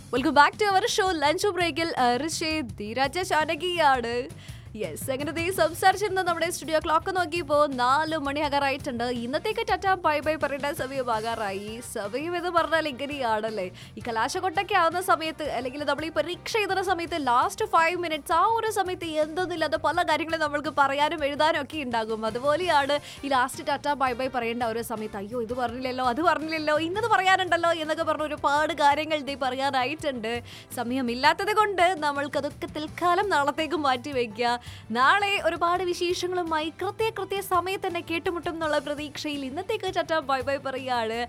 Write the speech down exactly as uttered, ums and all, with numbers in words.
Welcome back to our show lunch ബ്രേക്കിൽ ഋഷേദ് ധീരാജ ചാനകിയാണ്. Yes, അങ്ങനെ ദേ സംസാരിച്ചിരുന്ന നമ്മുടെ സ്റ്റുഡിയോ ക്ലോക്ക് നോക്കിയപ്പോൾ നാല് മണിയാകാറായിട്ടുണ്ട്. ഇന്നത്തേക്ക് ടാറ്റ ബൈ ബൈ പറയേണ്ട സമയമാകാറായി. സമയം എന്ന് പറഞ്ഞാൽ ഇങ്ങനെയാണല്ലേ, ഈ കലാശക്കൊട്ടൊക്കെ ആവുന്ന സമയത്ത് അല്ലെങ്കിൽ നമ്മൾ ഈ പരീക്ഷ എഴുതുന്ന സമയത്ത് ലാസ്റ്റ് ഫൈവ് മിനിറ്റ്സ് ആ ഒരു സമയത്ത് എന്തൊന്നുമില്ലാതെ പല കാര്യങ്ങളും നമ്മൾക്ക് പറയാനും എഴുതാനും ഒക്കെ ഉണ്ടാകും. അതുപോലെയാണ് ഈ ലാസ്റ്റ് ടാറ്റ ബൈ ബൈ പറയേണ്ട ഒരു സമയത്ത് അയ്യോ ഇത് പറഞ്ഞില്ലല്ലോ അത് പറഞ്ഞില്ലല്ലോ ഇന്നത് പറയാനുണ്ടല്ലോ എന്നൊക്കെ പറഞ്ഞ ഒരുപാട് കാര്യങ്ങൾ ഇതേ പറയാനായിട്ടുണ്ട്. സമയമില്ലാത്തത് കൊണ്ട് നമ്മൾക്കതൊക്കെ തൽക്കാലം നാളത്തേക്ക് മാറ്റി വയ്ക്കുക. നാളെ ഒരുപാട് വിശേഷങ്ങളുമായി കൃത്യ കൃത്യ സമയത്ത് തന്നെ കേട്ടുമുട്ടും എന്നുള്ള പ്രതീക്ഷയിൽ ഇന്നത്തേക്ക് ടാറ്റ ബൈ ബൈ പറയുകയാണ്.